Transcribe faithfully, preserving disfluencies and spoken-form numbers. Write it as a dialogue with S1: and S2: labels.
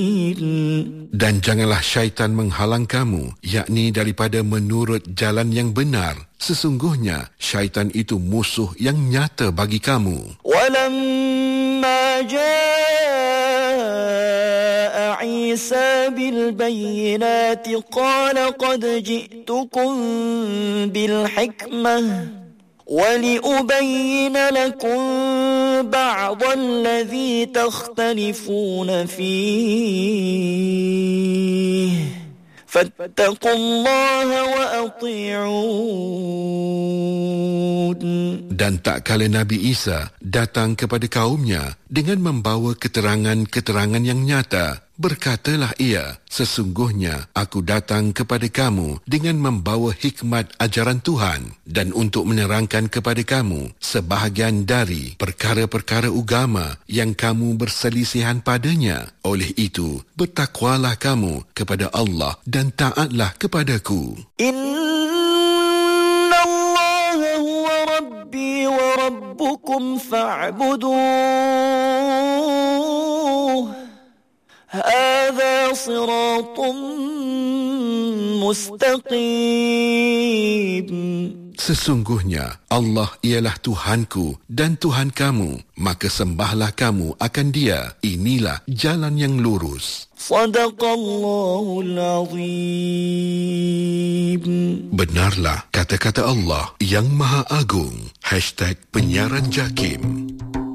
S1: Dan janganlah syaitan menghalang kamu, yakni daripada menurut jalan yang benar. Sesungguhnya syaitan itu musuh yang nyata bagi kamu.
S2: وَلَمَّا جَاءَ عِيسَى بِالْبَيِّنَاتِ قَالَ قَدْ جِئْتُكُمْ بِالْحِكْمَةِ وَلِأُبَيِّنَ لَكُمْ بَعْضَ الَّذِي تَخْتَلِفُونَ فِيهِ فَاتَّقُوا اللَّهَ وَأَطِيعُونِ.
S1: Dan tak kala Nabi Isa datang kepada kaumnya dengan membawa keterangan-keterangan yang nyata, berkatalah ia, sesungguhnya aku datang kepada kamu dengan membawa hikmat ajaran Tuhan dan untuk menerangkan kepada kamu sebahagian dari perkara-perkara agama yang kamu berselisihan padanya. Oleh itu, bertakwalah kamu kepada Allah dan taatlah kepadaku.
S2: Inna Allah huwa Rabbi wa Rabbukum fa'buduh. هذا صراط مستقيم.
S1: Sesungguhnya Allah ialah Tuhanku dan Tuhan kamu, maka sembahlah kamu akan Dia. Inilah jalan yang lurus.
S2: Sadaqallahul azim.
S1: Benarlah kata-kata Allah yang Maha Agung. Hashtag Penyiaran Jakim.